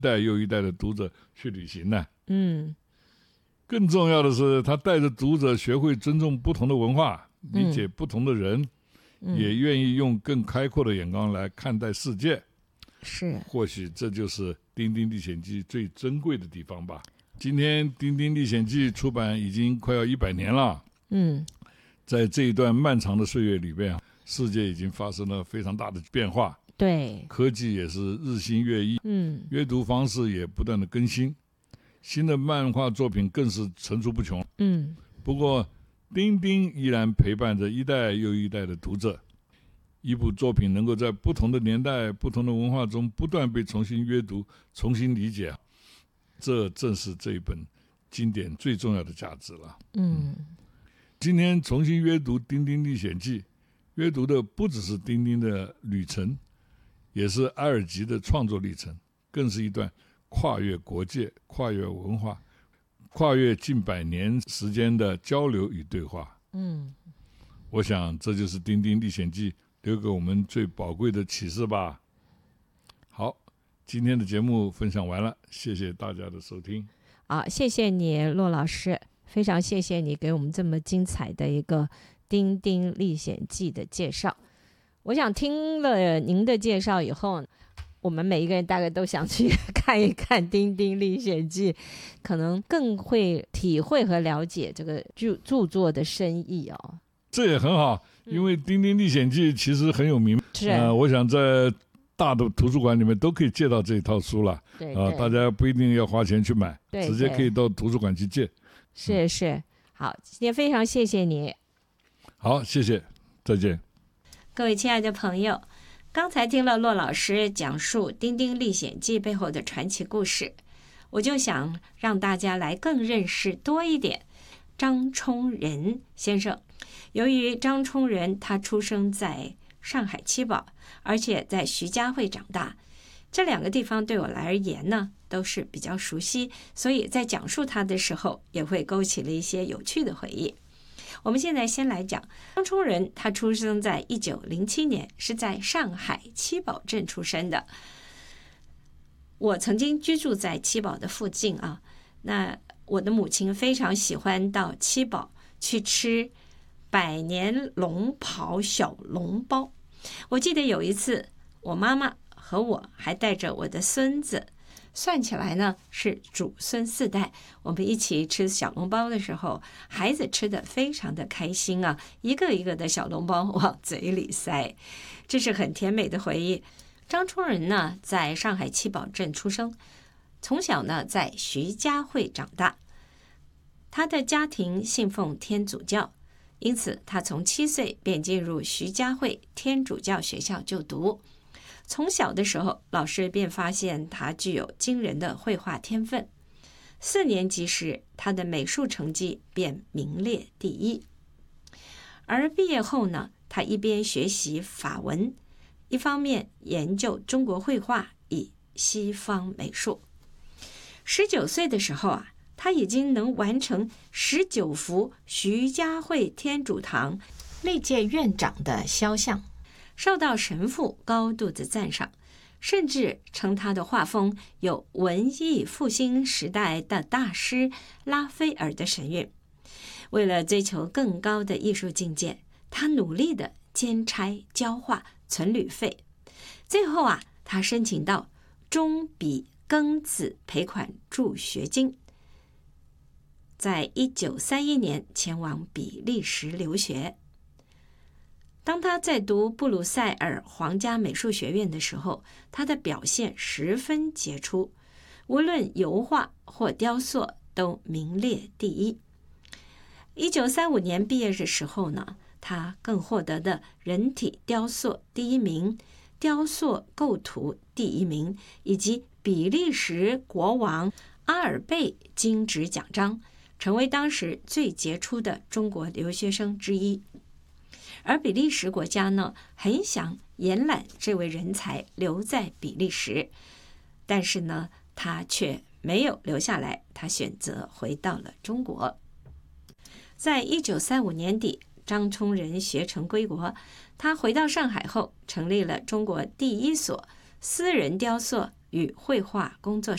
代又一代的读者去旅行呢。更重要的是，他带着读者学会尊重不同的文化，理解不同的人，也愿意用更开阔的眼光来看待世界。 是， 或许这就是《丁丁历险记》最珍贵的地方吧。今天《丁丁历险记》出版已经快要100年了。在这一段漫长的岁月里边，世界已经发生了非常大的变化。 对， 科技也是日新月异，阅读方式也不断的更新，新的漫画作品更是层出不穷。不过丁丁依然陪伴着一代又一代的读者。一部作品能够在不同的年代、不同的文化中不断被重新阅读、重新理解，这正是这一本经典最重要的价值了。今天重新阅读《丁丁历险记》，阅读的不只是丁丁的旅程，也是埃尔吉的创作历程，更是一段跨越国界、跨越文化、跨越近100年时间的交流与对话。我想这就是《丁丁历险记》留给我们最宝贵的启示吧。好，今天的节目分享完了，谢谢大家的收听。 好，谢谢你骆老师，非常谢谢你给我们这么精彩的一个《丁丁历险记》的介绍。我想听了您的介绍以后，我们每一个人大概都想去看一看《丁丁历险记》，可能更会体会和了解这个著作的深意哦。 这也很好，因为《丁丁历险记》其实很有名，我想在大的图书馆里面都可以借到这一套书了。大家不一定要花钱去买，直接可以到图书馆去借。 是，好，今天非常谢谢你。 好，谢谢，再见。 各位亲爱的朋友，刚才听了骆老师讲述《丁丁历险记》背后的传奇故事，我就想让大家来更认识多一点张充仁先生。由于张充仁他出生在上海七宝，而且在徐家汇长大，这2个地方对我来而言呢都是比较熟悉，所以在讲述他的时候也会勾起了一些有趣的回忆。我们现在先来讲张充仁，他出生在1907年，是在上海七宝镇出生的。我曾经居住在七宝的附近啊，那我的母亲非常喜欢到七宝去吃百年龙袍小笼包。我记得有一次，我妈妈和我还带着我的孙子，算起来呢是祖孙4代，我们一起吃小笼包的时候，孩子吃得非常的开心啊，一个一个的小笼包往嘴里塞，这是很甜美的回忆。张充仁呢在上海七宝镇出生，从小呢在徐家汇长大。他的家庭信奉天主教，因此他从7岁便进入徐家汇天主教学校就读。从小的时候，老师便发现他具有惊人的绘画天分。4年级时，他的美术成绩便名列第1。而毕业后呢，他一边学习法文，一方面研究中国绘画与西方美术。19岁的时候啊，他已经能完成19幅徐家汇天主堂历届院长的肖像，受到神父高度的赞赏，甚至称他的画风有文艺复兴时代的大师拉斐尔的神韵。为了追求更高的艺术境界，他努力的兼差教画存旅费，最后啊，他申请到中比庚子赔款助学金，在1931年前往比利时留学。当他在读布鲁塞尔皇家美术学院的时候，他的表现十分杰出，无论油画或雕塑都名列第1。1935年毕业的时候呢，他更获得的人体雕塑第1名、雕塑构图第1名，以及比利时国王阿尔贝金质奖章，成为当时最杰出的中国留学生之一。而比利时国家呢，很想延揽这位人才留在比利时，但是呢，他却没有留下来，他选择回到了中国。在1935年底，张充仁学成归国，他回到上海后，成立了中国第1所私人雕塑与绘画工作